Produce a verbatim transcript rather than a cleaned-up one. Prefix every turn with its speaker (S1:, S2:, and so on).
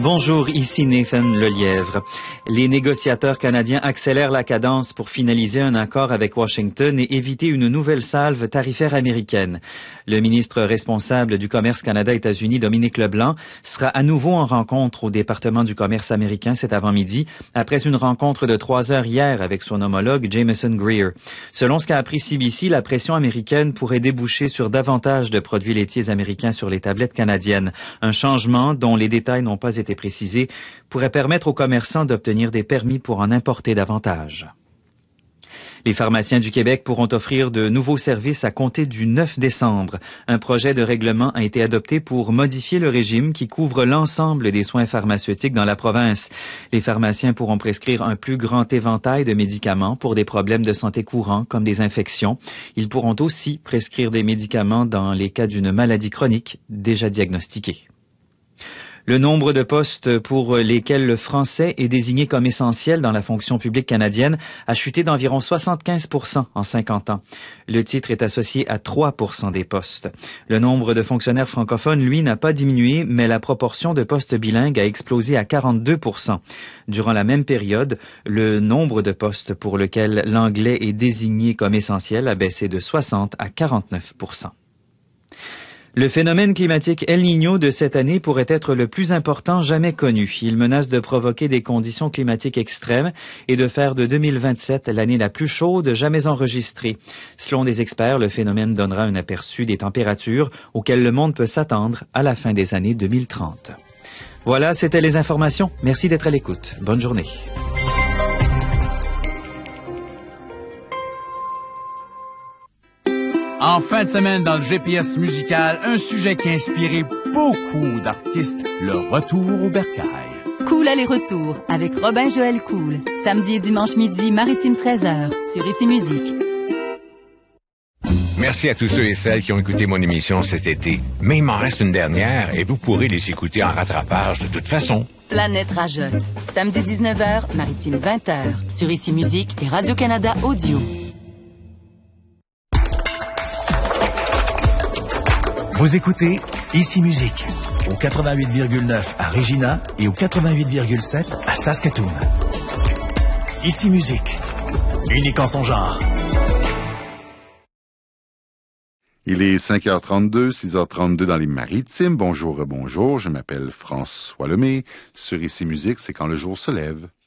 S1: Bonjour, ici Nathan Lelièvre. Les négociateurs canadiens accélèrent la cadence pour finaliser un accord avec Washington et éviter une nouvelle salve tarifaire américaine. Le ministre responsable du commerce Canada-États-Unis, Dominique Leblanc, sera à nouveau en rencontre au département du commerce américain cet avant-midi, après une rencontre de trois heures hier avec son homologue Jameson Greer. Selon ce qu'a appris C B C, la pression américaine pourrait déboucher sur davantage de produits laitiers américains sur les tablettes canadiennes. Un changement dont les détails n'ont pas été précisé, pourrait permettre aux commerçants d'obtenir des permis pour en importer davantage. Les pharmaciens du Québec pourront offrir de nouveaux services à compter du neuf décembre. Un projet de règlement a été adopté pour modifier le régime qui couvre l'ensemble des soins pharmaceutiques dans la province. Les pharmaciens pourront prescrire un plus grand éventail de médicaments pour des problèmes de santé courants comme des infections. Ils pourront aussi prescrire des médicaments dans les cas d'une maladie chronique déjà diagnostiquée. Le nombre de postes pour lesquels le français est désigné comme essentiel dans la fonction publique canadienne a chuté d'environ soixante-quinze pour cent en cinquante ans. Le titre est associé à trois pour cent des postes. Le nombre de fonctionnaires francophones, lui, n'a pas diminué, mais la proportion de postes bilingues a explosé à quarante-deux pour cent. Durant la même période, le nombre de postes pour lesquels l'anglais est désigné comme essentiel a baissé de soixante à quarante-neuf pour cent. Le phénomène climatique El Niño de cette année pourrait être le plus important jamais connu. Il menace de provoquer des conditions climatiques extrêmes et de faire de deux mille vingt-sept l'année la plus chaude jamais enregistrée. Selon des experts, le phénomène donnera un aperçu des températures auxquelles le monde peut s'attendre à la fin des années deux mille trente. Voilà, c'était les informations. Merci d'être à l'écoute. Bonne journée.
S2: En fin de semaine, dans le G P S musical, un sujet qui a inspiré beaucoup d'artistes, le retour au bercail.
S3: Cool aller-retour avec Robin Joël Cool. Samedi et dimanche midi, Maritime treize heures, sur Ici Musique.
S4: Merci à tous ceux et celles qui ont écouté mon émission cet été. Mais il m'en reste une dernière et vous pourrez les écouter en rattrapage de toute façon.
S3: Planète Rajotte. Samedi dix-neuf heures, Maritime vingt heures, sur Ici Musique et Radio-Canada Audio.
S5: Vous écoutez Ici Musique, au quatre-vingt-huit virgule neuf à Regina et au quatre-vingt-huit virgule sept à Saskatoon. Ici Musique, unique en son genre.
S6: Il est cinq heures trente-deux, six heures trente-deux dans les Maritimes. Bonjour, bonjour, je m'appelle François Lemay. Sur Ici Musique, c'est quand le jour se lève.